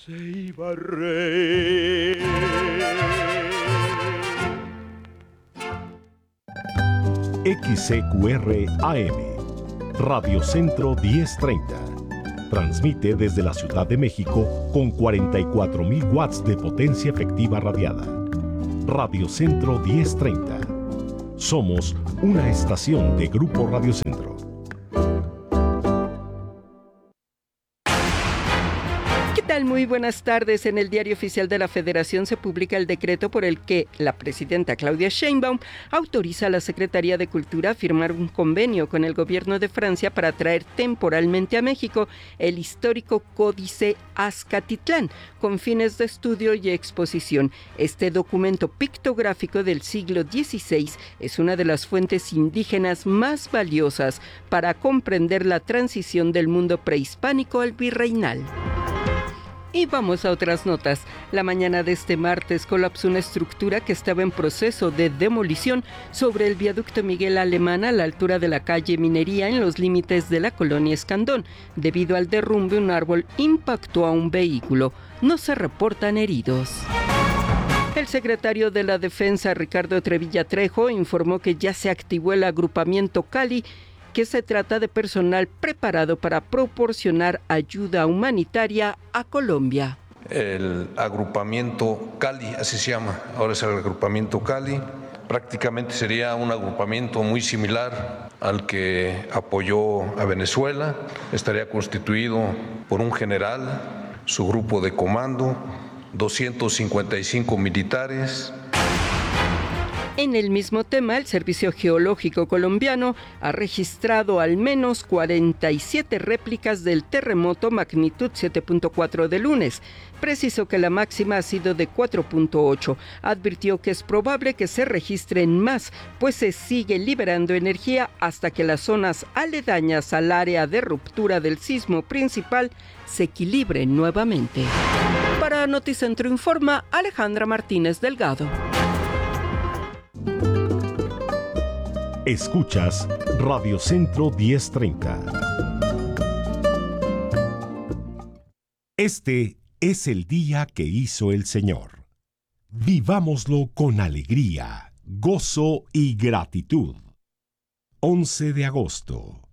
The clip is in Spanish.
se iba rey. XCQR AM, Radio Centro 1030. Transmite desde la Ciudad de México con 44,000 watts de potencia efectiva radiada. Radio Centro 1030. Somos una estación de Grupo Radio Centro. Muy buenas tardes. En el Diario Oficial de la Federación se publica el decreto por el que la presidenta Claudia Sheinbaum autoriza a la Secretaría de Cultura a firmar un convenio con el gobierno de Francia para traer temporalmente a México el histórico Códice Azcatitlán con fines de estudio y exposición. Este documento pictográfico del siglo XVI es una de las fuentes indígenas más valiosas para comprender la transición del mundo prehispánico al virreinal. Y vamos a otras notas. La mañana de este martes colapsó una estructura que estaba en proceso de demolición sobre el viaducto Miguel Alemán a la altura de la calle Minería en los límites de la colonia Escandón. Debido al derrumbe, un árbol impactó a un vehículo. No se reportan heridos. El secretario de la Defensa, Ricardo Trevilla Trejo, informó que ya se activó el agrupamiento Cali, que se trata de personal preparado para proporcionar ayuda humanitaria a Colombia. El agrupamiento Cali, así se llama, ahora es el agrupamiento Cali. Prácticamente sería un agrupamiento muy similar al que apoyó a Venezuela. Estaría constituido por un general, su grupo de comando, 255 militares. En el mismo tema, el Servicio Geológico Colombiano ha registrado al menos 47 réplicas del terremoto magnitud 7.4 de lunes. Precisó que la máxima ha sido de 4.8. Advirtió que es probable que se registren más, pues se sigue liberando energía hasta que las zonas aledañas al área de ruptura del sismo principal se equilibren nuevamente. Para Noticentro Informa, Alejandra Martínez Delgado. Escuchas Radio Centro 1030. Este es el día que hizo el Señor. Vivámoslo con alegría, gozo y gratitud. 11 de agosto.